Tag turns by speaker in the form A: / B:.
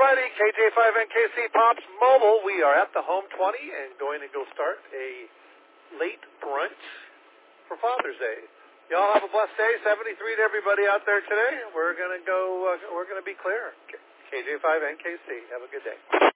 A: righty, KJ5NKC Pops Mobile. We are at the home 20 and going to go start a late brunch for Father's Day. Y'all have a blessed day. 73 to everybody out there today. We're going to be clear. KJ5NKC. Have a good day.